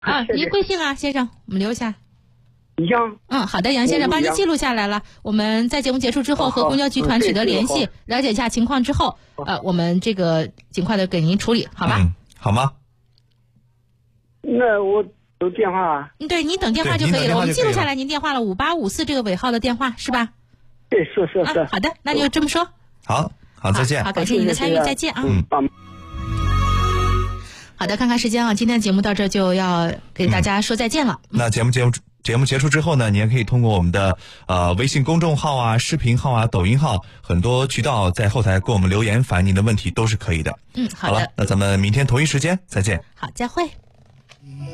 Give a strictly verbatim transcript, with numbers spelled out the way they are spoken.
啊， 谢谢您贵姓啊，先生？我们留下。 杨。 嗯，好的，杨先生，帮您杨记录下来了。我们在节目结束之后和好公交集团嗯取得联系这个好， 了解一下情况之后，呃，我们这个尽快的给您处理，好吧？ 嗯，好吗？ 那我有电话啊？ 嗯，对，您等电话就可以了。 对您等电话我们记录就可以了下来您电话了，五八五四这个尾号的电话是吧？ 对，是是是。 啊，好的，那就这么说。 好，好，再见好，。感谢您的参与，再见啊。 嗯嗯。 好的，看看时间啊，今天的节目到这就要给大家说再见了。 那节目节目节目结束之后呢，你也可以通过我们的呃微信公众号啊、视频号啊、抖音号很多渠道在后台给我们留言，反映您的问题都是可以的。 嗯，好的， 好了，那咱们明天同一时间再见。 好，再会。